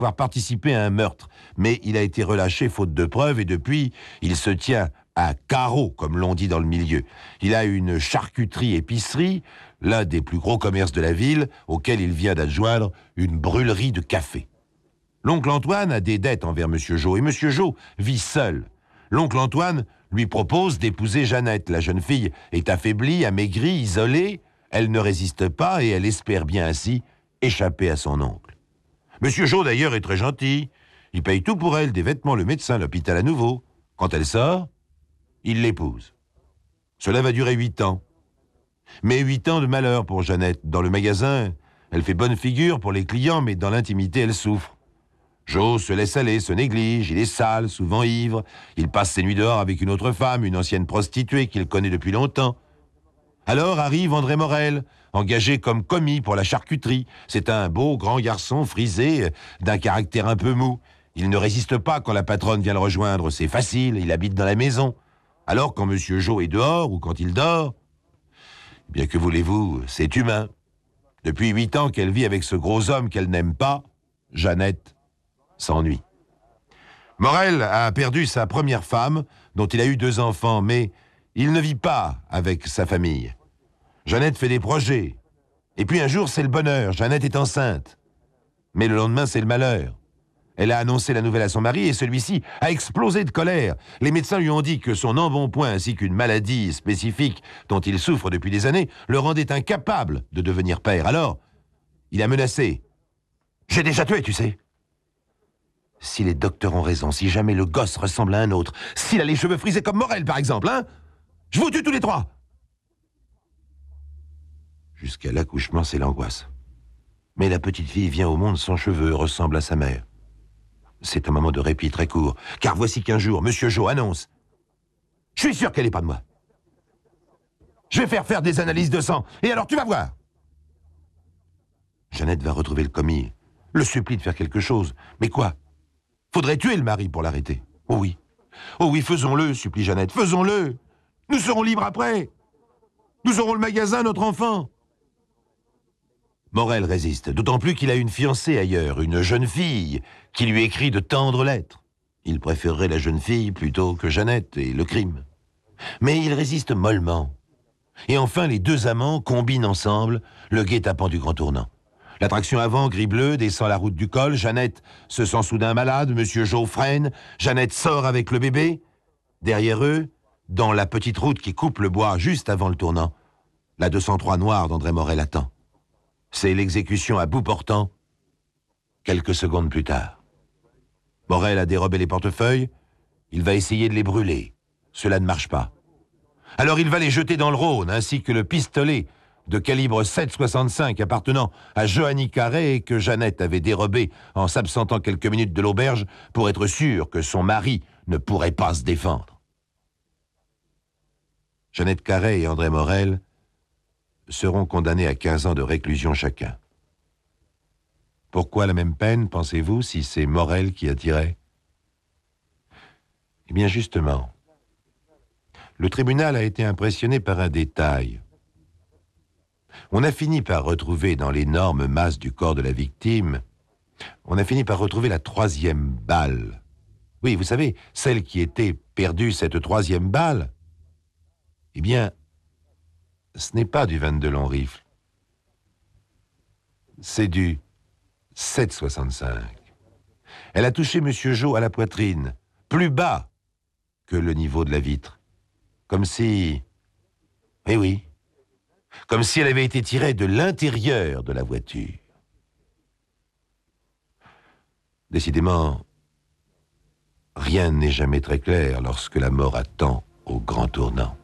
avoir participé à un meurtre, mais il a été relâché faute de preuves et depuis, il se tient à carreau, comme l'on dit dans le milieu. Il a une charcuterie-épicerie, l'un des plus gros commerces de la ville, auquel il vient d'adjoindre une brûlerie de café. L'oncle Antoine a des dettes envers M. Jo, et M. Jo vit seul. L'oncle Antoine lui propose d'épouser Jeannette. La jeune fille est affaiblie, amaigrie, isolée. Elle ne résiste pas et elle espère bien ainsi échapper à son oncle. M. Jo, d'ailleurs, est très gentil. Il paye tout pour elle, des vêtements, le médecin, l'hôpital à nouveau. Quand elle sort, il l'épouse. Cela va durer 8 ans. Mais 8 ans de malheur pour Jeannette. Dans le magasin, elle fait bonne figure pour les clients, mais dans l'intimité, elle souffre. Jo se laisse aller, se néglige, il est sale, souvent ivre. Il passe ses nuits dehors avec une autre femme, une ancienne prostituée qu'il connaît depuis longtemps. Alors arrive André Morel, engagé comme commis pour la charcuterie. C'est un beau grand garçon frisé, d'un caractère un peu mou. Il ne résiste pas quand la patronne vient le rejoindre, c'est facile, il habite dans la maison. Alors quand Monsieur Jo est dehors ou quand il dort, bien que voulez-vous, c'est humain. Depuis 8 ans qu'elle vit avec ce gros homme qu'elle n'aime pas, Jeannette s'ennuie. Morel a perdu sa première femme, dont il a eu 2 enfants, mais il ne vit pas avec sa famille. Jeannette fait des projets. Et puis un jour, c'est le bonheur, Jeannette est enceinte. Mais le lendemain, c'est le malheur. Elle a annoncé la nouvelle à son mari et celui-ci a explosé de colère. Les médecins lui ont dit que son embonpoint ainsi qu'une maladie spécifique dont il souffre depuis des années le rendaient incapable de devenir père. Alors, il a menacé. « J'ai déjà tué, tu sais. » Si les docteurs ont raison, si jamais le gosse ressemble à un autre, s'il a les cheveux frisés comme Morel, par exemple, hein, je vous tue tous les 3. Jusqu'à l'accouchement, c'est l'angoisse. Mais la petite fille vient au monde sans cheveux, ressemble à sa mère. C'est un moment de répit très court, car voici qu'un jour, Monsieur Jo annonce « Je suis sûr qu'elle n'est pas de moi. Je vais faire des analyses de sang, et alors tu vas voir. » Jeannette va retrouver le commis, le supplie de faire quelque chose. Mais quoi? Faudrait tuer le mari pour l'arrêter. Oh oui, faisons-le, supplie Jeannette, faisons-le. Nous serons libres après. Nous aurons le magasin, notre enfant. Morel résiste, d'autant plus qu'il a une fiancée ailleurs, une jeune fille, qui lui écrit de tendres lettres. Il préférerait la jeune fille plutôt que Jeannette et le crime. Mais il résiste mollement. Et enfin, les 2 amants combinent ensemble le guet-apens du grand tournant. L'attraction avant, gris-bleu, descend la route du col. Jeannette se sent soudain malade. Monsieur Jo freine. Jeannette sort avec le bébé. Derrière eux, dans la petite route qui coupe le bois juste avant le tournant, la 203 noire d'André Morel attend. C'est l'exécution à bout portant, quelques secondes plus tard. Morel a dérobé les portefeuilles. Il va essayer de les brûler. Cela ne marche pas. Alors il va les jeter dans le Rhône, ainsi que le pistolet de calibre 7,65 appartenant à Johanny Carré et que Jeannette avait dérobé en s'absentant quelques minutes de l'auberge pour être sûre que son mari ne pourrait pas se défendre. Jeannette Carré et André Morel seront condamnés à 15 ans de réclusion chacun. Pourquoi la même peine, pensez-vous, si c'est Morel qui a tiré? Eh bien justement, le tribunal a été impressionné par un détail. On a fini par retrouver dans l'énorme masse du corps de la victime, on a fini par retrouver la 3e balle. Oui, vous savez, celle qui était perdue, cette 3e balle, eh bien, ce n'est pas du 22 long rifle. C'est du 7,65. Elle a touché M. Jo à la poitrine, plus bas que le niveau de la vitre. Comme si... Eh oui, comme si elle avait été tirée de l'intérieur de la voiture. Décidément, rien n'est jamais très clair lorsque la mort attend au grand tournant.